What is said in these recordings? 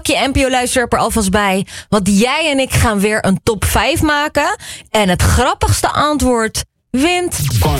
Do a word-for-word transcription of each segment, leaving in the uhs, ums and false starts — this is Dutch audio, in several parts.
pak je N P O-luisteraar er alvast bij. Want jij en ik gaan weer een top vijf maken. En het grappigste antwoord wint...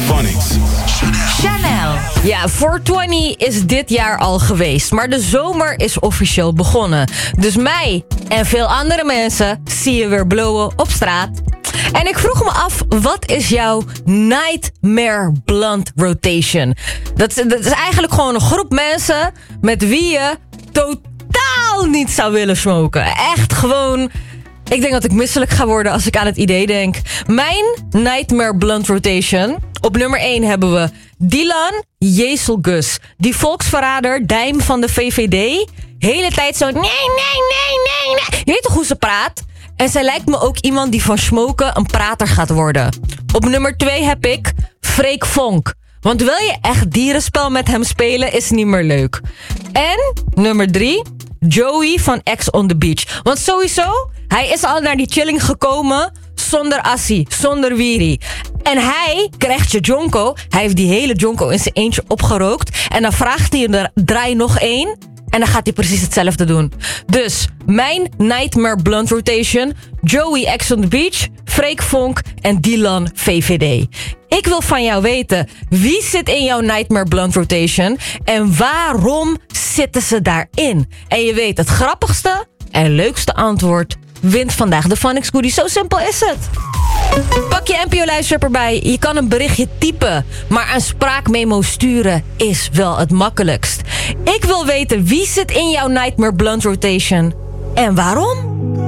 Chanel. Ja, four twenty is dit jaar al geweest. Maar de zomer is officieel begonnen. Dus mij en veel andere mensen zie je weer blowen op straat. En ik vroeg me af, wat is jouw Nightmare Blunt Rotation? Dat, dat is eigenlijk gewoon een groep mensen met wie je totaal niet zou willen smoken. Echt gewoon... Ik denk dat ik misselijk ga worden als ik aan het idee denk. Mijn Nightmare Blunt Rotation. Op nummer één hebben we Dylan Jezelgus. Die volksverrader, Dijm van de V V D. Hele tijd zo... Nee, nee, nee, nee, nee. Je weet toch hoe ze praat? En zij lijkt me ook iemand die van smoken een prater gaat worden. Op nummer twee heb ik Freek Vonk. Want wil je echt dierenspel met hem spelen, is niet meer leuk. En nummer drie, Joey van Ex on the Beach. Want sowieso, hij is al naar die chilling gekomen zonder assie, zonder wiri. En hij krijgt je jonko. Hij heeft die hele jonko in zijn eentje opgerookt. En dan vraagt hij je er, draai nog één. En dan gaat hij precies hetzelfde doen. Dus mijn Nightmare Blunt Rotation, Joey Ex on the Beach, Freek Vonk en Dylan V V D. Ik wil van jou weten, wie zit in jouw Nightmare Blunt Rotation en waarom zitten ze daarin? En je weet, het grappigste en leukste antwoord wint vandaag de Phonics Goodie. Zo simpel is het. Pak je N P O-luisteraar erbij. Je kan een berichtje typen, maar een spraakmemo sturen is wel het makkelijkst. Ik wil weten, wie zit in jouw Nightmare Blunt Rotation en waarom?